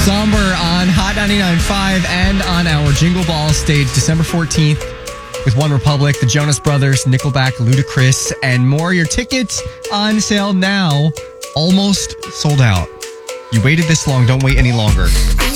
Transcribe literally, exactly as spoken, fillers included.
Somber on Hot ninety-nine point five and on our Jingle Ball stage December fourteenth with One Republic, the Jonas Brothers, Nickelback, Ludacris, and more. Your tickets on sale now. Almost sold out. You waited this long. Don't wait any longer.